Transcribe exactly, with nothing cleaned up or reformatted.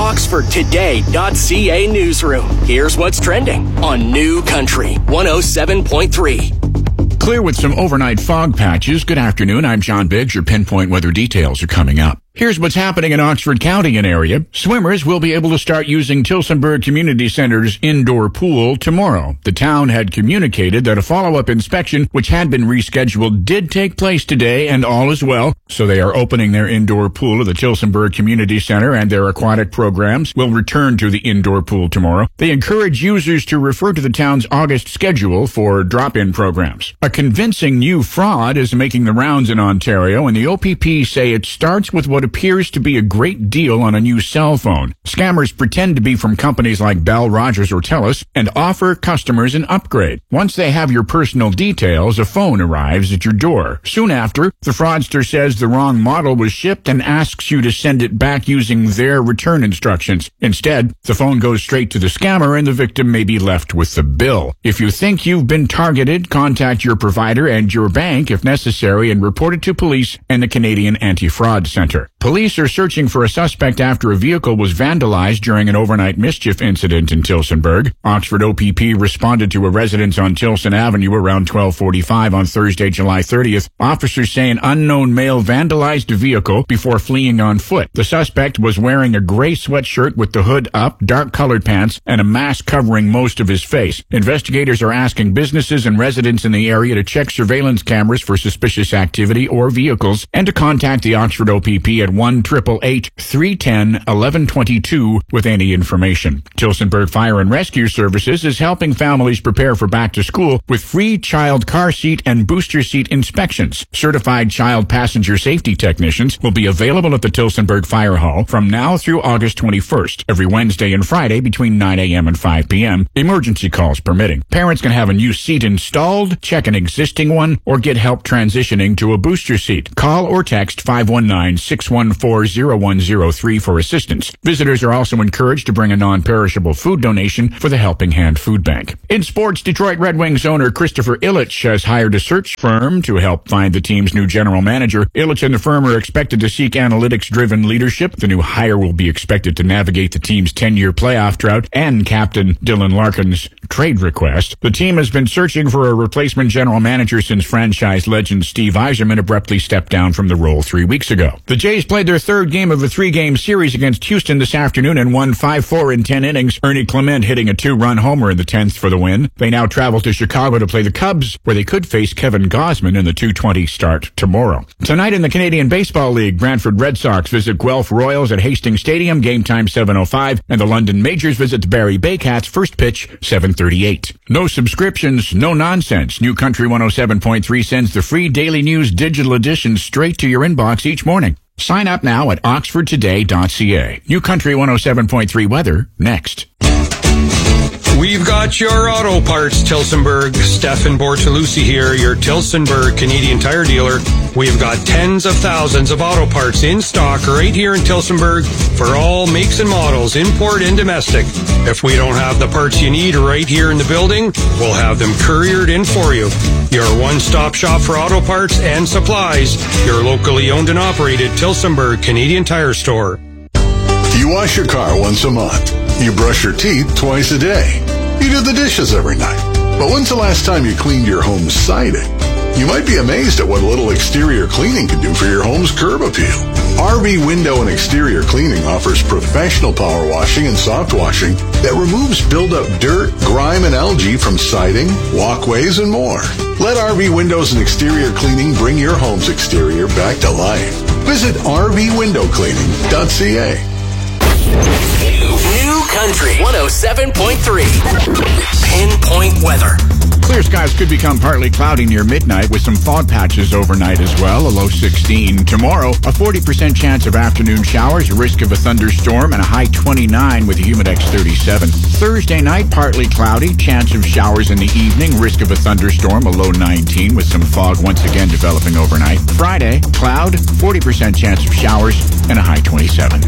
Oxford Today dot C A newsroom. Here's what's trending on New Country one oh seven point three. Clear with some overnight fog patches. Good afternoon. I'm John Biggs. Your pinpoint weather details are coming up. Here's what's happening in Oxford County and area. Swimmers will be able to start using Tillsonburg Community Center's indoor pool tomorrow. The town had communicated that a follow-up inspection, which had been rescheduled, did take place today, and all is well. So they are opening their indoor pool at the Tillsonburg Community Center, and their aquatic programs will return to the indoor pool tomorrow. They encourage users to refer to the town's August schedule for drop-in programs. A convincing new fraud is making the rounds in Ontario, and the O P P say it starts with what appears to be a great deal on a new cell phone. Scammers pretend to be from companies like Bell, Rogers, or TELUS and offer customers an upgrade. Once they have your personal details, a phone arrives at your door. Soon after, the fraudster says the wrong model was shipped and asks you to send it back using their return instructions. Instead, the phone goes straight to the scammer and the victim may be left with the bill. If you think you've been targeted, contact your provider and your bank if necessary and report it to police and the Canadian Anti-Fraud Centre. Police are searching for a suspect after a vehicle was vandalized during an overnight mischief incident in Tillsonburg. Oxford O P P responded to a residence on Tilson Avenue around twelve forty-five on Thursday, July thirtieth. Officers say an unknown male vandalized a vehicle before fleeing on foot. The suspect was wearing a gray sweatshirt with the hood up, dark-colored pants, and a mask covering most of his face. Investigators are asking businesses and residents in the area to check surveillance cameras for suspicious activity or vehicles and to contact the Oxford O P P at one eight eight eight, three one zero, one one two two with any information. Tillsonburg Fire and Rescue Services is helping families prepare for back to school with free child car seat and booster seat inspections. Certified child passenger safety technicians will be available at the Tillsonburg Fire Hall from now through August twenty-first, every Wednesday and Friday between nine a.m. and five p.m., emergency calls permitting. Parents can have a new seat installed, check an existing one, or get help transitioning to a booster seat. Call or text five one nine, six one four, zero one zero three for assistance. Visitors are also encouraged to bring a non-perishable food donation for the Helping Hand Food Bank. In sports, Detroit Red Wings owner Christopher Illich has hired a search firm to help find the team's new general manager. Illich and the firm are expected to seek analytics-driven leadership. The new hire will be expected to navigate the team's ten-year playoff drought and Captain Dylan Larkin's trade request. The team has been searching for a replacement general manager since franchise legend Steve Yzerman abruptly stepped down from the role three weeks ago. The Jays played their third game of a three-game series against Houston this afternoon and won five four in ten innings. Ernie Clement hitting a two-run homer in the tenth for the win. They now travel to Chicago to play the Cubs, where they could face Kevin Gausman in the two twenty start tomorrow. Tonight in the Canadian Baseball League, Brantford Red Sox visit Guelph Royals at Hastings Stadium, game time seven oh five, and the London Majors visit the Barrie Baycats, first pitch seven thirty-eight. No subscriptions, no nonsense. New Country one oh seven point three sends the free Daily News digital edition straight to your inbox each morning. Sign up now at oxford today dot c a. New Country one oh seven point three weather next. We've got your auto parts, Tillsonburg. Stefan Bortolucci here, your Tillsonburg Canadian Tire dealer. We've got tens of thousands of auto parts in stock right here in Tillsonburg for all makes and models, import and domestic. If we don't have the parts you need right here in the building, we'll have them couriered in for you. Your one-stop shop for auto parts and supplies. Your locally owned and operated Tillsonburg Canadian Tire store. You wash your car once a month. You brush your teeth twice a day. You do the dishes every night. But when's the last time you cleaned your home's siding? You might be amazed at what a little exterior cleaning can do for your home's curb appeal. R V Window and Exterior Cleaning offers professional power washing and soft washing that removes buildup dirt, grime, and algae from siding, walkways, and more. Let R V Windows and Exterior Cleaning bring your home's exterior back to life. Visit r v window cleaning dot c a. New Country one oh seven point three. Pinpoint weather. Clear skies could become partly cloudy near midnight with some fog patches overnight as well, a low sixteen. Tomorrow, a forty percent chance of afternoon showers, a risk of a thunderstorm, and a high twenty-nine with a humidex thirty-seven. Thursday night, partly cloudy, chance of showers in the evening, risk of a thunderstorm, a low nineteen with some fog once again developing overnight. Friday, cloud, forty percent chance of showers, and a high twenty-seven.